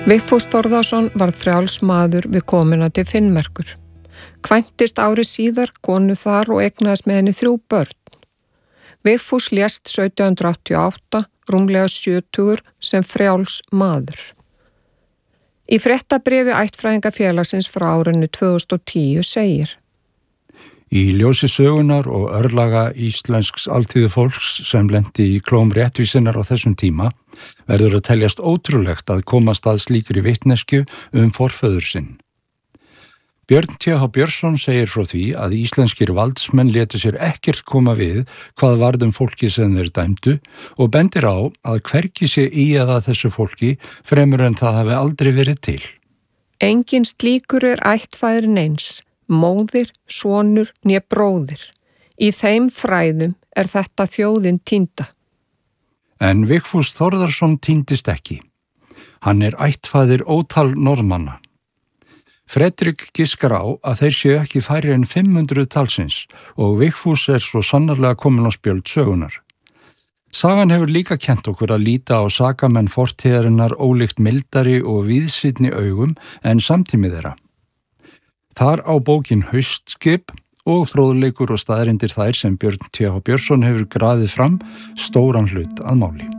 Vigfús Þórðarson varð frjáls maður við komuna til Finnmerkur. Kvæntist ári síðar konu þar og eignaðist með henni 3 börn. Vigfús lést 1788, rúmlega 70 sem frjáls maður. Í fréttabréfi ættfræðingafélagsins frá árinu 2010 segir: Í ljósi sögunar og örlaga íslensks alþýðufólks sem lenti í klóm réttvísinnar á þessum tíma verður að teljast ótrúlegt að komast að slíkri vitneskju forföður sinn. Björn T.H. Björnsson segir frá því að íslenskir valdsmenn létu sér ekkert koma við hvað varð fólki sem þeir dæmdu og bendir á að hvergi sé að þessu fólki fremur en það hafi aldrei verið til. Engin slíkur ættfaðir neins, móðir, sonur né bróðir. Í þeim fræðum þetta þjóðin týnda. En Vigfús Þórðarson týndist ekki. Hann ættfaðir ótal Norðmanna. Fredrik giskar á að þeir séu ekki færri en 500 talsins og Vigfús svo sannarlega komin á spjöld sögunar. Sagan hefur líka kennt okkur að líta á sakamenn fortíðarinnar ólíkt mildari og víðsýnni augum en samtími þeirra. Þar á bókin Haustskip og fróðleikur og staðreyndir þær sem Björn T.H. Björnsson hefur grafið fram stóran hlut að máli.